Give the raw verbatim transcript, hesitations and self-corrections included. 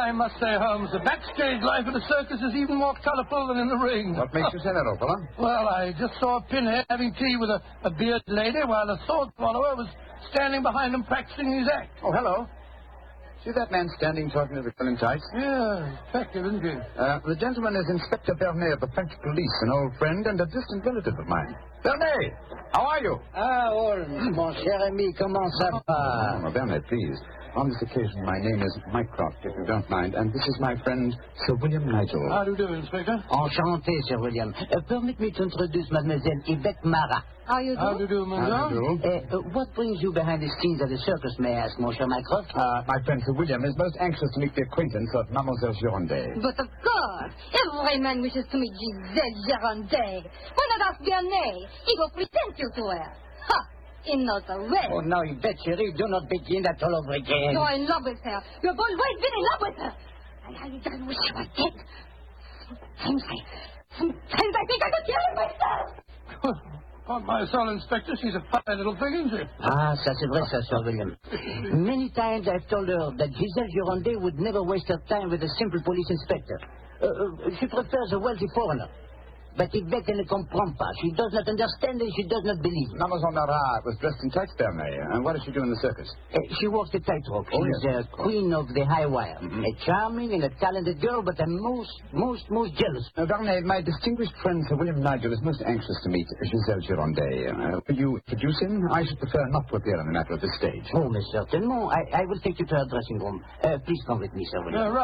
I must say, Holmes, the backstage life at a circus is even more colorful than in the ring. What makes you say that, old fella? Well, I just saw Pinhead having tea with a, a bearded lady while a sword follower was standing behind him practicing his act. Oh, hello. See that man standing talking to the girl in tights? Yeah, effective, isn't he? Uh, the gentleman is Inspector Bernet of the French police, an old friend and a distant relative of mine. Bernet, how are you? Ah, Holmes, mon cher ami, comment ça va? Oh, Bernet, please. On this occasion, my name is Mycroft, if you don't mind, and this is my friend, Sir William Nigel. How do you do, Inspector? Enchanté, Sir William. Uh, permit me to introduce Mademoiselle Yvette Marat. How you do? How do you do, How Mademoiselle? do you do? Uh, uh, what brings you behind the scenes at the circus, may I ask, mon cher Mycroft? Uh, my friend Sir William is most anxious to make the acquaintance of Mademoiselle Girondet. But of course, every man wishes to meet Giselle Girondet. Why not ask Bernet? He will present you to her. Ha! In another way. Oh, now, Yvette, chérie, do not begin that all over again. You're in love with her. You've always been in love with her. I, I just wish she was dead. Sometimes I... Sometimes I think I could kill her myself. On my soul, Inspector, she's a fine little thing, isn't she? Ah, ça c'est vrai, ça, Sir William. Many times I've told her that Giselle Girondet would never waste her time with a simple police inspector. Uh, uh, she prefers a wealthy foreigner. But Yvette ne comprend pas. She does not understand and she does not believe. Mademoiselle Marat was dressed in tights, Bernet. And what does she do in the circus? Uh, she walks the tightrope. Oh, She's yes. a queen of the high wire. Mm-hmm. A charming and a talented girl, but a most, most, most jealous. Uh, Bernet, my distinguished friend Sir William Nigel is most anxious to meet Giselle Girondet. Uh, will you introduce him? I should prefer not to appear on the matter at this stage. Oh, mais certainement. I, I will take you to her dressing room. Uh, please come with me, Sir William. Yeah, right.